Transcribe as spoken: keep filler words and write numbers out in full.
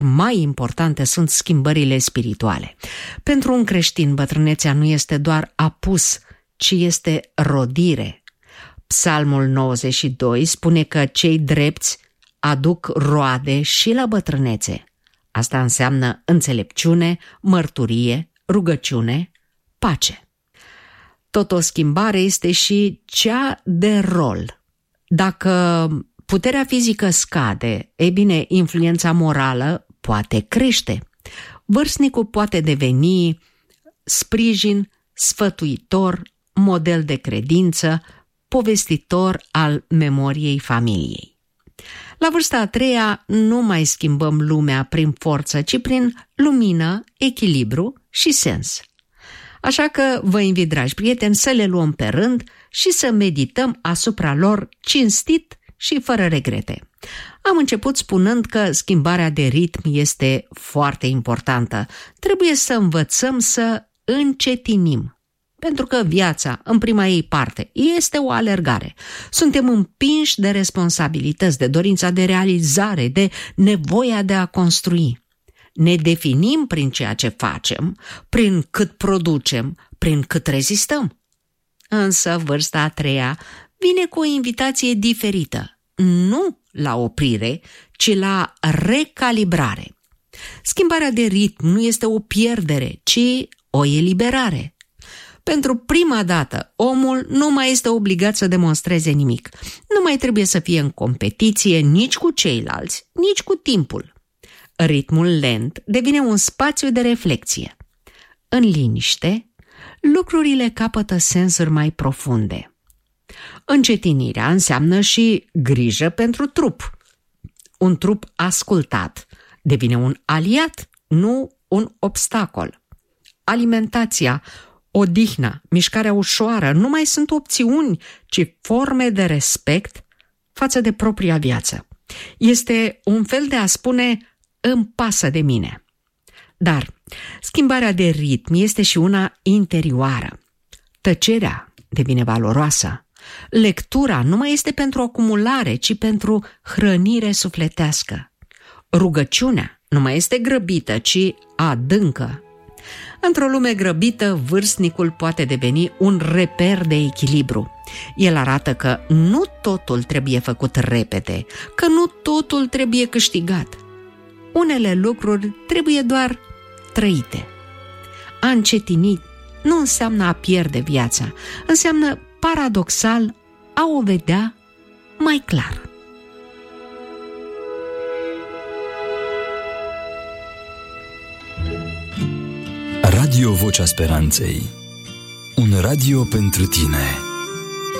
mai importante sunt schimbările spirituale. Pentru un creștin, bătrânețea nu este doar apus, ci este rodire. Psalmul nouăzeci și doi spune că cei drepți aduc roade și la bătrânețe. Asta înseamnă înțelepciune, mărturie, rugăciune, pace. Tot o schimbare este și cea de rol. Dacă puterea fizică scade, e bine, influența morală poate crește. Vârstnicul poate deveni sprijin, sfătuitor, model de credință, povestitor al memoriei familiei. La vârsta a treia nu mai schimbăm lumea prin forță, ci prin lumină, echilibru și sens. Așa că vă invit, dragi prieteni, să le luăm pe rând și să medităm asupra lor cinstit și fără regrete. Am început spunând că schimbarea de ritm este foarte importantă. Trebuie să învățăm să încetinim. Pentru că viața, în prima ei parte, este o alergare. Suntem împinși de responsabilități, de dorința de realizare, de nevoia de a construi. Ne definim prin ceea ce facem, prin cât producem, prin cât rezistăm. Însă vârsta a treia vine cu o invitație diferită, nu la oprire, ci la recalibrare. Schimbarea de ritm nu este o pierdere, ci o eliberare. Pentru prima dată, omul nu mai este obligat să demonstreze nimic. Nu mai trebuie să fie în competiție nici cu ceilalți, nici cu timpul. Ritmul lent devine un spațiu de reflexie. În liniște, lucrurile capătă sensuri mai profunde. Încetinirea înseamnă și grijă pentru trup. Un trup ascultat devine un aliat, nu un obstacol. Alimentația, odihna, mișcarea ușoară nu mai sunt opțiuni, ci forme de respect față de propria viață. Este un fel de a spune: îmi pasă de mine. Dar schimbarea de ritm este și una interioară. Tăcerea devine valoroasă. Lectura nu mai este pentru acumulare, ci pentru hrănire sufletească. Rugăciunea nu mai este grăbită, ci adâncă. Într-o lume grăbită, vârstnicul poate deveni un reper de echilibru. El arată că nu totul trebuie făcut repede, că nu totul trebuie câștigat. Unele lucruri trebuie doar trăite. A încetini nu înseamnă a pierde viața, înseamnă paradoxal a o vedea mai clar. Radio Vocea Speranței. Un radio pentru tine.